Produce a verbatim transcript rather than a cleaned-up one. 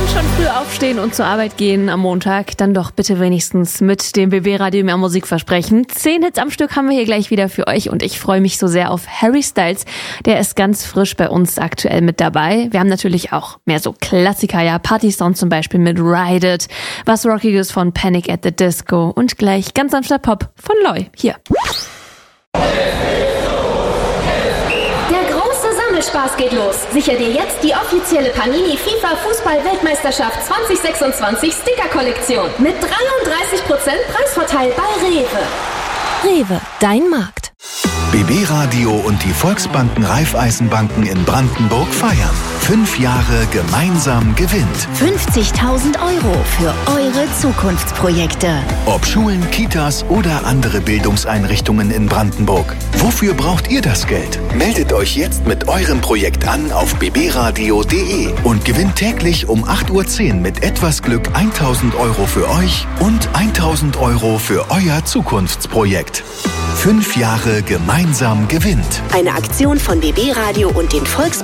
schon früh aufstehen und zur Arbeit gehen am Montag, dann doch bitte wenigstens mit dem B B-Radio mehr Musik versprechen. Zehn Hits am Stück haben wir hier gleich wieder für euch und ich freue mich so sehr auf Harry Styles. Der ist ganz frisch bei uns aktuell mit dabei. Wir haben natürlich auch mehr so Klassiker, ja, Party-Sound zum Beispiel mit Ride It, was Rockiges von Panic at the Disco und gleich ganz sanfter Pop von Loy. Hier. Spaß geht los. Sicher dir jetzt die offizielle Panini FIFA Fußball-Weltmeisterschaft zwanzig sechsundzwanzig Sticker-Kollektion mit dreiunddreißig Prozent Preisvorteil bei Rewe. Rewe, dein Markt. B B-Radio und die Volksbanken Raiffeisenbanken in Brandenburg feiern. Fünf Jahre gemeinsam gewinnt. fünfzigtausend Euro für eure Zukunftsprojekte. Ob Schulen, Kitas oder andere Bildungseinrichtungen in Brandenburg. Wofür braucht ihr das Geld? Meldet euch jetzt mit eurem Projekt an auf b b radio punkt d e und gewinnt täglich um acht Uhr zehn mit etwas Glück tausend Euro für euch und tausend Euro für euer Zukunftsprojekt. Fünf Jahre gemeinsam gewinnt. Eine Aktion von B B-Radio und den Volksbanken